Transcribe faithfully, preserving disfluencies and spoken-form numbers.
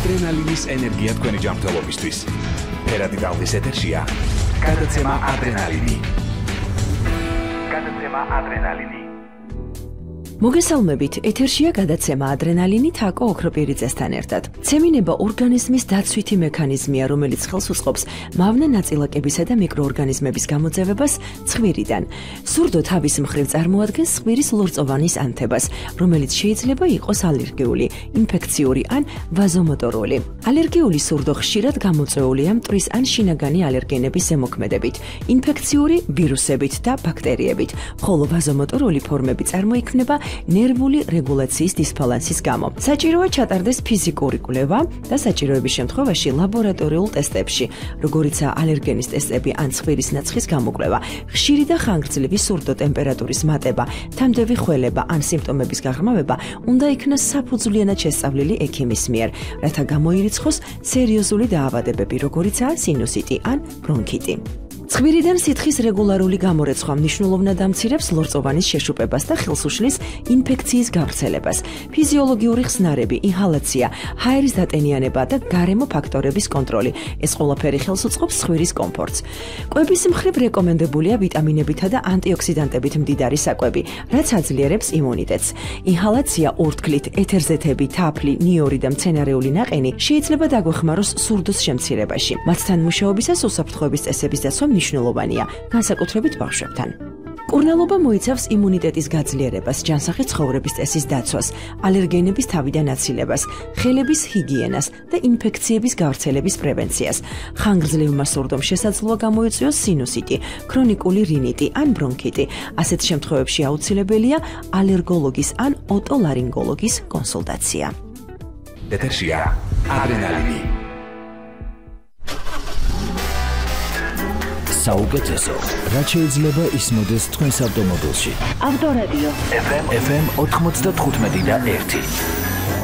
ადრენალინის ენერგია თქვენი ჯანმრთელობისთვის. ფერადი ტალღის ეთერშია გადაცემა ადრენალინი. გადაცემა ადრენალინი. მოგესალმებით, ეთერშია გადაცემა ადრენალინი თაკო ოქროპირიძესთან ერთად. ცემინება ორგანიზმის დაცვითი მექანიზმია, რომელიც ხელს უწყობს მავნე ნაწილაკებისა და მიკროორგანიზმების გამოძევებას ცხვირიდან. სურდო თავის მხრივ წარმოადგენს ცხვირის ლორწოვანის ანთებას, რომელიც შეიძლება იყოს ალერგიული, ინფექციური ან ვაზომოტორული. ალერგიული სურდო ხშირად გამოწვეულია მტვრის ან შინაგანი ალერგენების ზემოქმედებით, ინფექციური ვირუსებით და ბაქტერიებით, ხოლო ვაზომოტორული ფორმები წარმოიქმნება ნერვული რეგულაციის დისბალანსის გამო. საჭიროა ჩატარდეს ფიზიკური კვლევა და საჭიროების შემთხვევაში ლაბორატორიულ ტესტებში, როგორიცაა ალერგენის ტესტები ან ცხვირის ნაცხის გამოკვლევა, ხშირი და ხანგრძლივი სურდო ტემპერატურის მატება, თამდევი ხველება ან სიმპტომების გაღრმავება უნდა იქნას საფუძვლიანად შესწავლილი ექიმის მიერ, რათა გამოირიცხოს სერიოზული დაავადებები, როგორიცაა სინუსიტი ან ბრონქიტი. ცხვირიდან სითხის რეგულარული გამორეცხვა მნიშვნელოვნად ამცირებს ლორწოვანის შეშუპებას და ხელს უშლის ინფექციის გავრცელებას. ფიზიოლოგიური ხსნარები, ინჰალაცია, ჰაერის დატენიანება და გარემო ფაქტორების კონტროლი. ეს ყველაფერი ხელს უწყობს ცხვირის კომფორტს. კვების მხრივ რეკომენდებულია ვიტამინებითა და ანტიოქსიდანტებით მდიდარი საკვები, რაც აძლიერებს იმუნიტეტს. ინჰალაცია ორთქლით, ეთერზეთები, თაფლი, ნიორი და მცენარეული ნაყენი შეიძლება დაგვეხმაროს სურდოს შემცირებაში. მათთან მუშაობისას უსაფრთხოების წესების დაცვა მნიშვნელოვანია, განსაკუთრებით ბავშვებთან. კურნალობა მოიცავს იმუნიტეტის გაძლიერებას, ჯანსაღი ცხოვრების წესის დაცვას, ალერგენების თავიდან აცილებას, ხელების ჰიგიენას და ინფექციების გავრცელების პრევენციას. ხანგრძლივმა სურდომ შესაძლოა გამოიწვიოს სინუსიტი, ქრონიკული რინიტი ან ბრონქიტი. ასეთ შემთხვევებში აუცილებელია ალერგოლოგის ან ოტოლარინგოლოგის კონსულტაცია. ეთერშია ადრენალინი. საუკეთესო, რაც შეიძლება ისმოდეს თქვენს ავტომობილში. ავტორადიო ეფ ემ ოთხმოცდათხუთმეტი და ერთი.